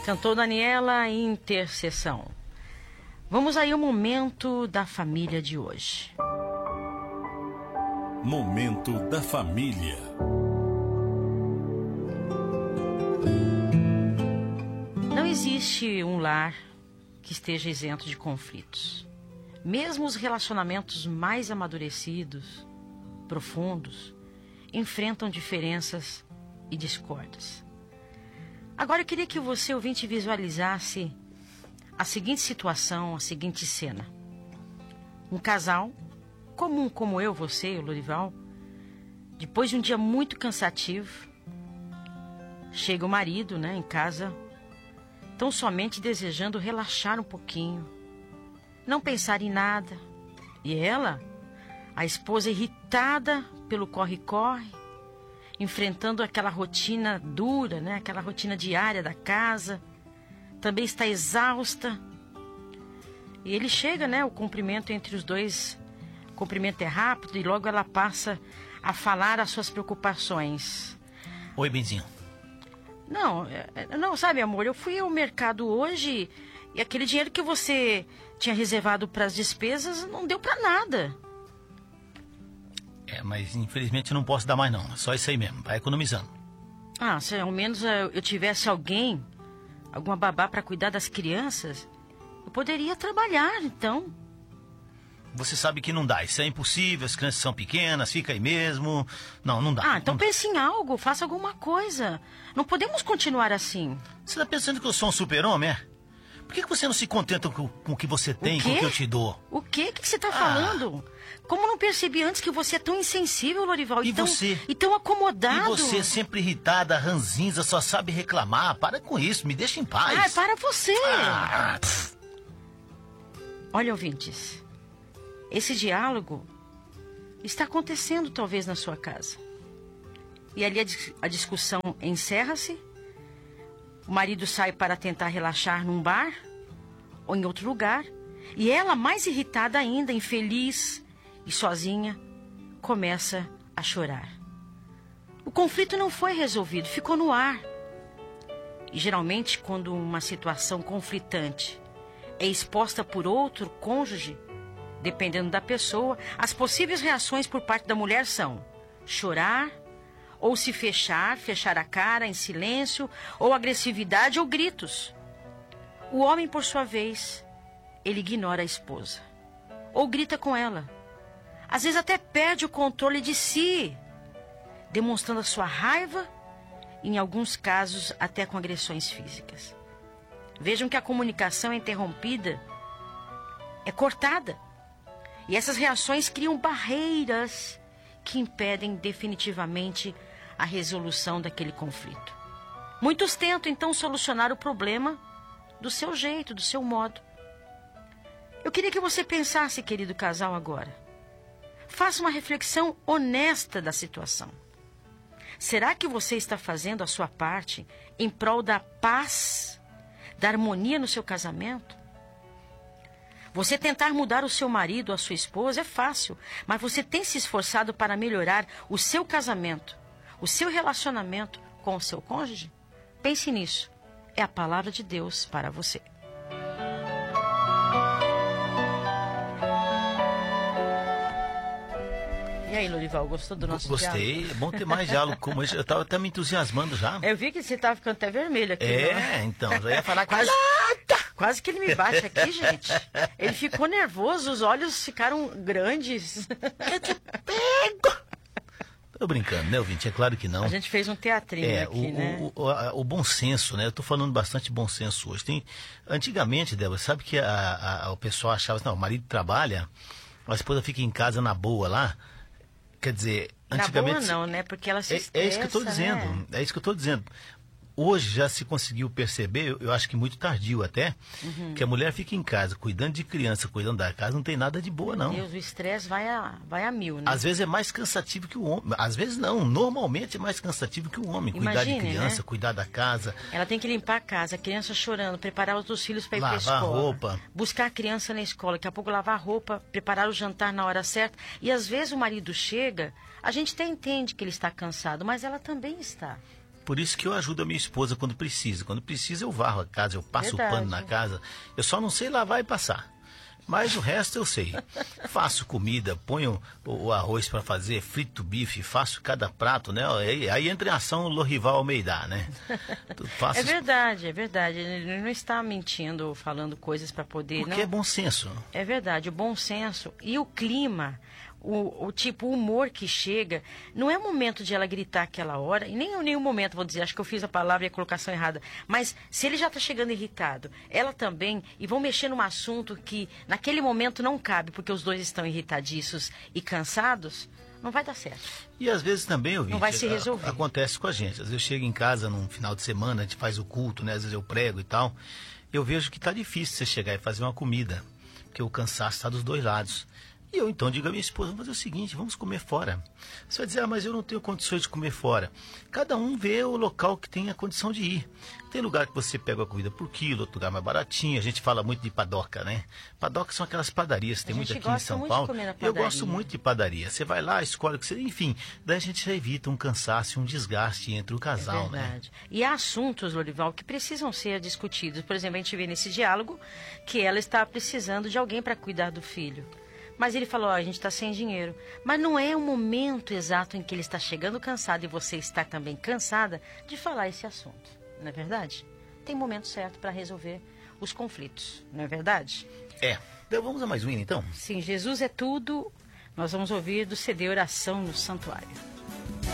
Cantou Daniela, Intercessão. Vamos aí ao momento da família de hoje. Momento da família. Não existe um lar que esteja isento de conflitos. Mesmo os relacionamentos mais amadurecidos, profundos, enfrentam diferenças e discórdias. Agora eu queria que você, ouvinte, visualizasse a seguinte situação, a seguinte cena. Um casal, comum como eu, você e o Lorival, depois de um dia muito cansativo, chega o marido, em casa, tão somente desejando relaxar um pouquinho, não pensar em nada. E ela, a esposa irritada pelo corre-corre, enfrentando aquela rotina dura, aquela rotina diária da casa, também está exausta. E ele chega, o cumprimento entre os dois, o cumprimento é rápido e logo ela passa a falar as suas preocupações. Oi, benzinho. Não, sabe, amor, eu fui ao mercado hoje e aquele dinheiro que você tinha reservado para as despesas não deu para nada. Mas infelizmente eu não posso dar mais não, só isso aí mesmo, vai economizando. Se ao menos eu tivesse alguma babá para cuidar das crianças, eu poderia trabalhar, então. Você sabe que não dá, isso é impossível, as crianças são pequenas, fica aí mesmo. Não dá. Então pense em algo, faça alguma coisa. Não podemos continuar assim. Você tá pensando que eu sou um super-homem, é? Por que você não se contenta com o que você tem, com o que eu te dou? O quê? O que você tá falando? Como não percebi antes que você é tão insensível, Lorival? E você? E tão acomodado? E você sempre irritada, ranzinza, só sabe reclamar. Para com isso, me deixa em paz. Para você! Olha, ouvintes, esse diálogo está acontecendo talvez na sua casa. E ali a discussão encerra-se. O marido sai para tentar relaxar num bar ou em outro lugar. E ela, mais irritada ainda, infeliz e sozinha, começa a chorar. O conflito não foi resolvido, ficou no ar. E geralmente, quando uma situação conflitante é exposta por outro cônjuge, dependendo da pessoa, as possíveis reações por parte da mulher são chorar, ou se fechar a cara em silêncio, ou agressividade ou gritos. O homem, por sua vez, ele ignora a esposa, ou grita com ela. Às vezes até perde o controle de si, demonstrando a sua raiva, e em alguns casos até com agressões físicas. Vejam que a comunicação é interrompida, é cortada. E essas reações criam barreiras que impedem definitivamente a resolução daquele conflito. Muitos tentam então solucionar o problema do seu jeito, do seu modo. Eu queria que você pensasse, querido casal, agora. Faça uma reflexão honesta da situação. Será que você está fazendo a sua parte em prol da paz, da harmonia no seu casamento? Você tentar mudar o seu marido ou a sua esposa é fácil, mas você tem se esforçado para melhorar o seu casamento, o seu relacionamento com o seu cônjuge? Pense nisso. É a palavra de Deus para você. E aí, Lorival, gostou do nosso diálogo? Gostei, é bom ter mais diálogo como esse. Eu estava até me entusiasmando já. Eu vi que você estava ficando até vermelho aqui. Então, já ia falar Quase que ele me bate aqui, gente. Ele ficou nervoso, os olhos ficaram grandes. Eu te pego! Tô brincando, né, ouvinte? É claro que não. A gente fez um teatrinho aqui, né? O bom senso, né? Eu tô falando bastante bom senso hoje. Antigamente, Débora, sabe que o pessoal achava assim, não, o marido trabalha, a esposa fica em casa na boa lá. Quer dizer, antigamente... Na boa não, né? Porque ela se estressa, é isso que eu tô dizendo, né? É isso que eu tô dizendo. Hoje já se conseguiu perceber, eu acho que muito tardio até, que a mulher fica em casa, cuidando de criança, cuidando da casa, não tem nada de boa, não. Meu Deus, o estresse vai a mil, né? Às vezes é mais cansativo que o homem. Às vezes não, normalmente é mais cansativo que o homem. Cuidar de criança, cuidar da casa. Ela tem que limpar a casa, a criança chorando, preparar os outros filhos para ir para a escola. Lavar roupa. Buscar a criança na escola, daqui a pouco lavar a roupa, preparar o jantar na hora certa. E às vezes o marido chega, a gente até entende que ele está cansado, mas ela também está. Por isso que eu ajudo a minha esposa quando precisa. Quando precisa eu varro a casa, eu passo o pano na casa. Eu só não sei lavar e passar. Mas o resto eu sei. Faço comida, ponho o arroz para fazer, frito bife, faço cada prato, né? Aí entra em ação o Lorival Almeida, né? É verdade, é verdade. Ele não está mentindo, falando coisas para poder... Porque não... é bom senso. É verdade, o bom senso e o clima... O tipo, o humor que chega, não é o momento de ela gritar aquela hora, e nem em nenhum momento, vou dizer, acho que eu fiz a palavra e a colocação errada, mas se ele já está chegando irritado, ela também, e vão mexer num assunto que naquele momento não cabe, porque os dois estão irritadiços e cansados, não vai dar certo. E às vezes também, ouvinte, não vai se resolver. Acontece com a gente. Às vezes eu chego em casa num final de semana, a gente faz o culto, né? Às vezes eu prego e tal, eu vejo que está difícil você chegar e fazer uma comida, porque o cansaço está dos dois lados. E eu então digo à minha esposa, vamos fazer o seguinte, vamos comer fora. Você vai dizer, mas eu não tenho condições de comer fora. Cada um vê o local que tem a condição de ir. Tem lugar que você pega a comida por quilo, outro lugar mais baratinho. A gente fala muito de padoca, né? Padoca são aquelas padarias que tem muito aqui em São Paulo. Eu gosto muito de padaria. Você vai lá, escolhe o que você... Enfim, daí a gente já evita um cansaço e um desgaste entre o casal, verdade. né? E há assuntos, Lorival, que precisam ser discutidos. Por exemplo, a gente vê nesse diálogo que ela está precisando de alguém para cuidar do filho. Mas ele falou, a gente está sem dinheiro. Mas não é o momento exato em que ele está chegando cansado e você está também cansada de falar esse assunto. Não é verdade? Tem momento certo para resolver os conflitos. Não é verdade? É. Então vamos a mais um, então? Sim, Jesus é tudo. Nós vamos ouvir do CD Oração no Santuário.